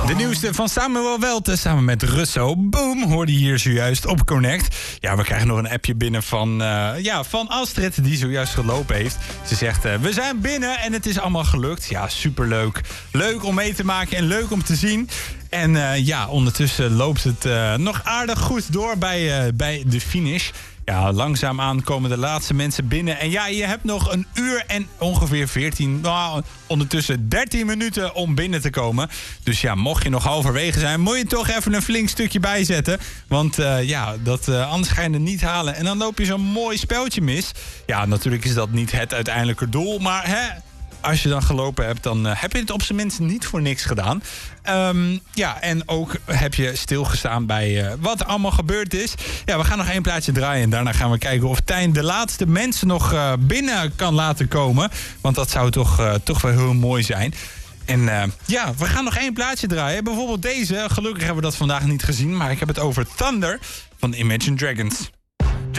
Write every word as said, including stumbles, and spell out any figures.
De nieuwste van Samuel Welte samen met Russo. Boom, hoorde je hier zojuist op Connect. Ja, we krijgen nog een appje binnen van, uh, ja, van Astrid, die zojuist gelopen heeft. Ze zegt, uh, we zijn binnen en het is allemaal gelukt. Ja, superleuk. Leuk om mee te maken en leuk om te zien. En uh, ja, ondertussen loopt het uh, nog aardig goed door bij, uh, bij de finish. Ja, langzaamaan komen de laatste mensen binnen. En ja, je hebt nog een uur en ongeveer veertien, nou, ondertussen dertien minuten om binnen te komen. Dus ja, mocht je nog halverwege zijn, moet je toch even een flink stukje bijzetten. Want uh, ja, dat, uh, anders ga je het niet halen. En dan loop je zo'n mooi speltje mis. Ja, natuurlijk is dat niet het uiteindelijke doel, maar hè, als je dan gelopen hebt, dan uh, heb je het op zijn minst niet voor niks gedaan. Um, ja, en ook heb je stilgestaan bij uh, wat er allemaal gebeurd is. Ja, we gaan nog één plaatje draaien en daarna gaan we kijken of Tijn de laatste mensen nog uh, binnen kan laten komen. Want dat zou toch, uh, toch wel heel mooi zijn. En uh, ja, we gaan nog één plaatje draaien. Bijvoorbeeld deze. Gelukkig hebben we dat vandaag niet gezien, maar ik heb het over Thunder van Imagine Dragons.